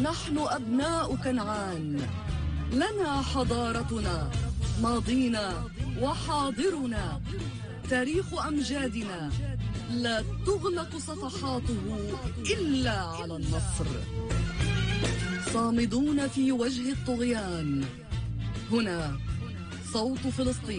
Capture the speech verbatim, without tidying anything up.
نحن أبناء كنعان، لنا حضارتنا، ماضينا وحاضرنا، تاريخ أمجادنا لا تغلق صفحاته إلا على النصر. صامدون في وجه الطغيان. هنا صوت فلسطين.